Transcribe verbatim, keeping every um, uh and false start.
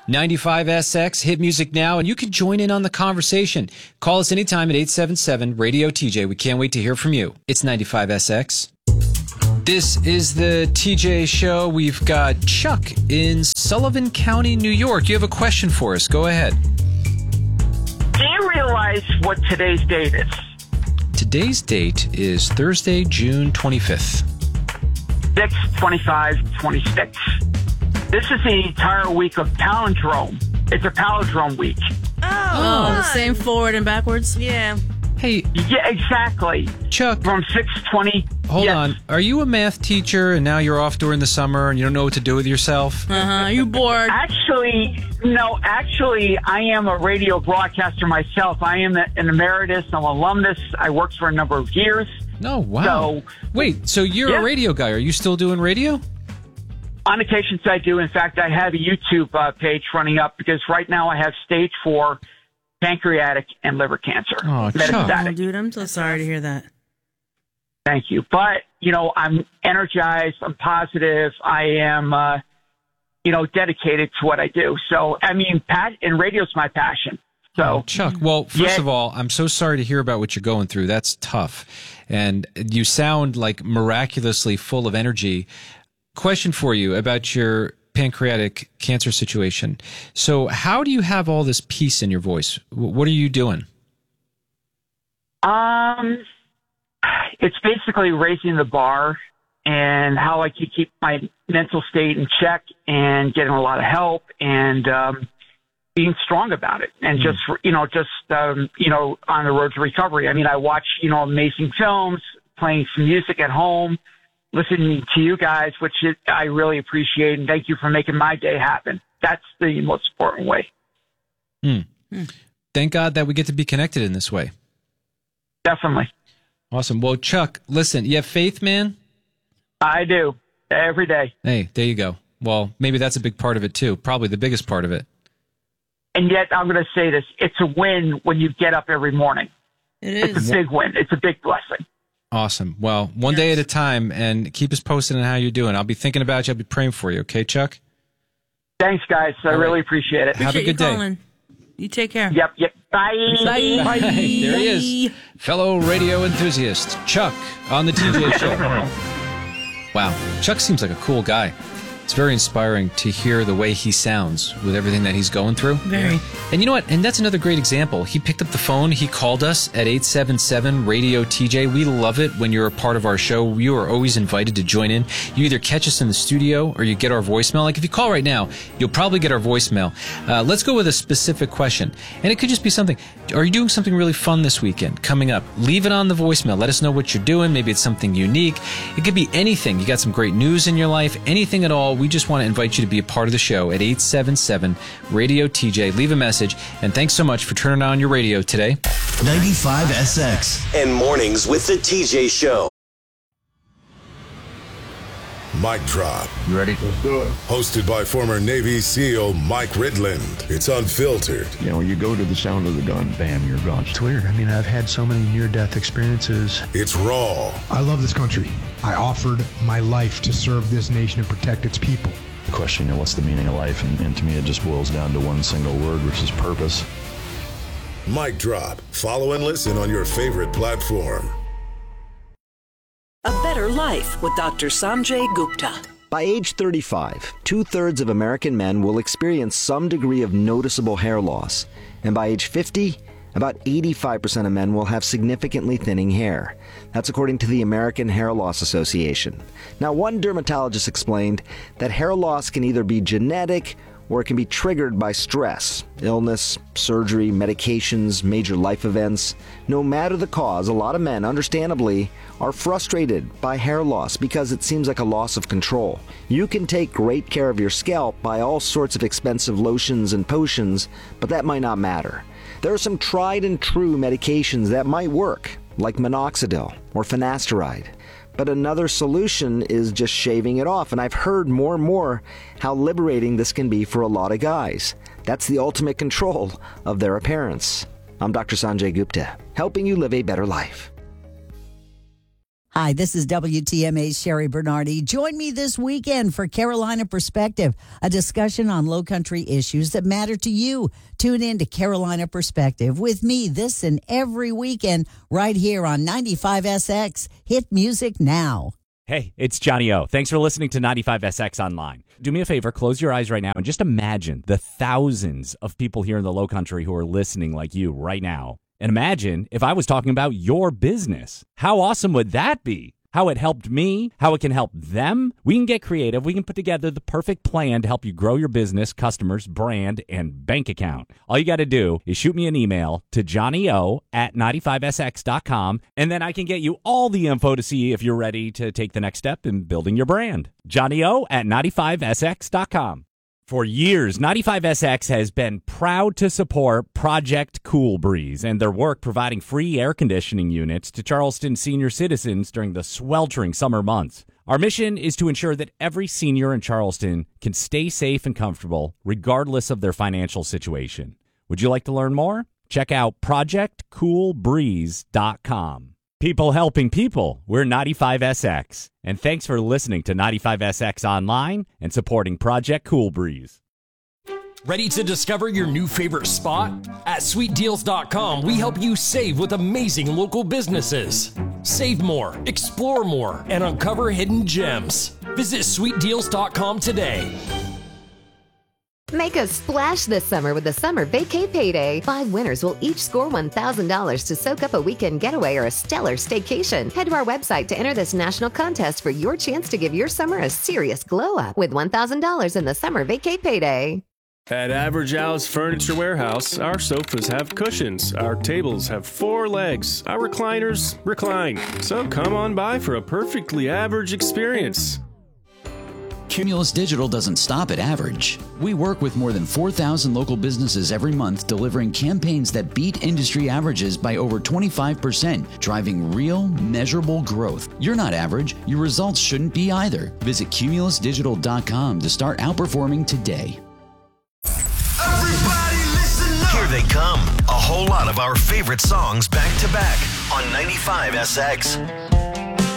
ninety-five S X, hit music now, and you can join in on the conversation. Call us anytime at eight seven seven, radio T J. We can't wait to hear from you. It's ninety-five S X. This is the T J Show. We've got Chuck in Sullivan County, New York. You have a question for us. Go ahead. Do you realize what today's date is? Today's date is Thursday, June twenty-fifth. six, twenty-five, twenty-six. This is the entire week of palindrome. It's a palindrome week. Oh, oh the same forward and backwards? Yeah. Hey. Yeah, exactly. Chuck. From six twenty. Hold yes. on. Are you a math teacher and now you're off during the summer and you don't know what to do with yourself? Uh-huh. Are you bored? Actually, no. Actually, I am a radio broadcaster myself. I am an emeritus. I'm an alumnus. I worked for a number of years. No, wow. So, Wait, so you're yeah. a radio guy. Are you still doing radio? On occasions, I do. In fact, I have a YouTube uh, page running up because right now I have stage four pancreatic and liver cancer. Oh, oh, dude, I'm so sorry to hear that. Thank you. But, you know, I'm energized. I'm positive. I am, uh, you know, dedicated to what I do. So, I mean, Pat, and radio's my passion. So, oh, Chuck, well, first yeah. of all, I'm so sorry to hear about what you're going through. That's tough. And you sound like miraculously full of energy. Question for you about your pancreatic cancer situation. So how do you have all this peace in your voice? What are you doing? Um, it's basically raising the bar and how I can keep my mental state in check and getting a lot of help and um, being strong about it. And mm. just, you know, just, um, you know, on the road to recovery. I mean, I watch, you know, amazing films, playing some music at home, listening to you guys, which is, I really appreciate, and thank you for making my day happen. That's the most important way. Hmm. Hmm. Thank God that we get to be connected in this way. Definitely. Awesome. Well, Chuck, listen, you have faith, man? I do. Every day. Hey, there you go. Well, maybe that's a big part of it, too. Probably the biggest part of it. And yet, I'm going to say this. It's a win when you get up every morning. It is. It's a big win. It's a big blessing. Awesome. Well, one yes. day at a time, and keep us posted on how you're doing. I'll be thinking about you. I'll be praying for you. Okay, Chuck? Thanks, guys. I All really right. appreciate it. Have appreciate a good day. Calling. You take care. Yep, yep. Bye. Bye. Bye. There he is. Fellow radio enthusiast, Chuck, on the T J Show. Wow. Chuck seems like a cool guy. It's very inspiring to hear the way he sounds with everything that he's going through. Very. And you know what? And that's another great example. He picked up the phone. He called us at eight seven seven, radio T J. We love it when you're a part of our show. You are always invited to join in. You either catch us in the studio or you get our voicemail. Like if you call right now, you'll probably get our voicemail. Uh, let's go with a specific question. And it could just be something. Are you doing something really fun this weekend coming up? Leave it on the voicemail. Let us know what you're doing. Maybe it's something unique. It could be anything. You got some great news in your life. Anything at all. We just want to invite you to be a part of the show at eight seven seven, radio T J. Leave a message. And thanks so much for turning on your radio today. ninety-five S X. And mornings with the T J Show. Mic Drop. You ready? Let's do it. Hosted by former Navy SEAL Mike Ridland. It's unfiltered. You know, you go to the sound of the gun, bam, you're gone. It's weird. I mean, I've had so many near-death experiences. It's raw. I love this country. I offered my life to serve this nation and protect its people. The question, you know, what's the meaning of life? And, and to me, it just boils down to one single word, which is purpose. Mic Drop. Follow and listen on your favorite platform. A Better Life with Doctor Sanjay Gupta. By age thirty-five, two-thirds of American men will experience some degree of noticeable hair loss. And by age fifty, about eighty-five percent of men will have significantly thinning hair. That's according to the American Hair Loss Association. Now, one dermatologist explained that hair loss can either be genetic or it can be triggered by stress, illness, surgery, medications, major life events. No matter the cause, a lot of men, understandably, are frustrated by hair loss because it seems like a loss of control. You can take great care of your scalp by all sorts of expensive lotions and potions, but that might not matter. There are some tried and true medications that might work, like minoxidil or finasteride. But another solution is just shaving it off, and I've heard more and more how liberating this can be for a lot of guys. That's the ultimate control of their appearance. I'm Doctor Sanjay Gupta, helping you live a better life. Hi, this is W T M A's Sherry Bernardi. Join me this weekend for Carolina Perspective, a discussion on low country issues that matter to you. Tune in to Carolina Perspective with me this and every weekend right here on ninety-five S X. Hit music now. Hey, it's Johnny O. Thanks for listening to ninety-five S X Online. Do me a favor, close your eyes right now and just imagine the thousands of people here in the low country who are listening like you right now. And imagine if I was talking about your business. How awesome would that be? How it helped me, how it can help them. We can get creative. We can put together the perfect plan to help you grow your business, customers, brand, and bank account. All you got to do is shoot me an email to johnnyo at ninety-five S X dot com, and then I can get you all the info to see if you're ready to take the next step in building your brand. johnnyo at ninety-five S X dot com. For years, ninety-five S X has been proud to support Project Cool Breeze and their work providing free air conditioning units to Charleston senior citizens during the sweltering summer months. Our mission is to ensure that every senior in Charleston can stay safe and comfortable regardless of their financial situation. Would you like to learn more? Check out project cool breeze dot com. People helping people, we're ninety-five S X. And thanks for listening to ninety-five S X Online and supporting Project Cool Breeze. Ready to discover your new favorite spot? At sweet deals dot com, we help you save with amazing local businesses. Save more, explore more, and uncover hidden gems. Visit sweet deals dot com today. Make a splash this summer with the Summer Vacay Payday. Five winners will each score one thousand dollars to soak up a weekend getaway or a stellar staycation. Head to our website to enter this national contest for your chance to give your summer a serious glow-up with one thousand dollars in the Summer Vacay Payday. At Average Al's Furniture Warehouse, our sofas have cushions, our tables have four legs, our recliners recline. So come on by for a perfectly average experience. Cumulus Digital doesn't stop at average. We work with more than four thousand local businesses every month, delivering campaigns that beat industry averages by over twenty-five percent, driving real, measurable growth. You're not average. Your results shouldn't be either. Visit cumulus digital dot com to start outperforming today. Everybody listen up. Here they come. A whole lot of our favorite songs back to back on ninety-five S X.